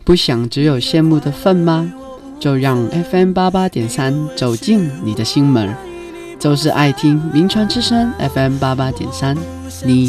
不想只有羡慕的份吗？就让 FM88.3 走进你的心门。就是爱听名传之声 FM88.3，你